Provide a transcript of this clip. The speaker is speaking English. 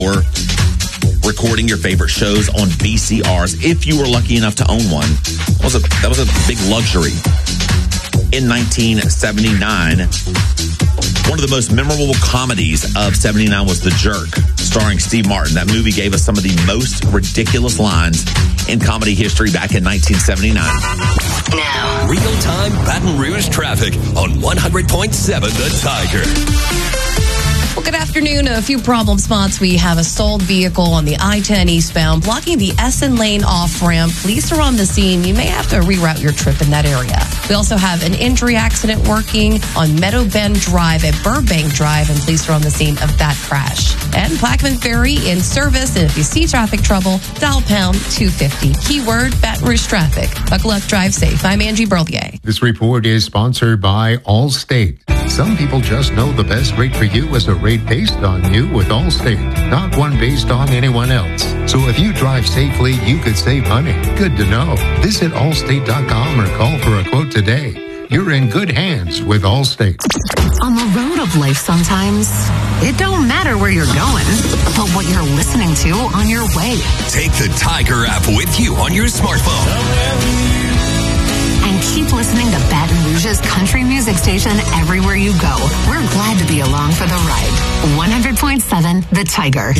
or recording your favorite shows on VCRs, if you were lucky enough to own one. That was a big luxury. In 1979, one of the most memorable comedies of 79 was The Jerk, starring Steve Martin. That movie gave us some of the most ridiculous lines in comedy history back in 1979. Now, real-time Baton Rouge traffic on 100.7 The Tiger. Well, good afternoon. A few problem spots. We have a stalled vehicle on the I-10 eastbound, blocking the Essen Lane off-ramp. Police are on the scene. You may have to reroute your trip in that area. We also have an injury accident working on Meadow Bend Drive at Burbank Drive, and police are on the scene of that crash. And Plaquemine Ferry in service, and if you see traffic trouble, dial pound 250. Keyword Baton Rouge traffic. Buckle up, drive safe. I'm Angie Berlier. This report is sponsored by Allstate. Some people just know the best rate for you is a rate based on you with Allstate, not one based on anyone else. So if you drive safely, you could save money. Good to know. Visit Allstate.com or call for a quote today. You're in good hands with Allstate. On the road of life sometimes, it don't matter where you're going, but what you're listening to on your way. Take the Tiger app with you on your smartphone. And keep listening to Baton Rouge's country music station everywhere you go. We're glad to be along for the ride. 100.7 The Tiger.